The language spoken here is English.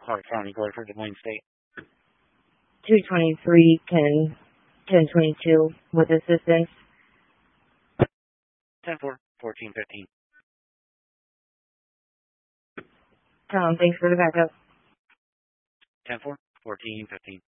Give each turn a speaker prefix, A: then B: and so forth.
A: Clark County, Guilford, Des Moines State.
B: 223, 10, 1022 with assistance.
A: 10-4, 14-15.
B: Tom, thanks for the backup.
A: 10-4, 14-15.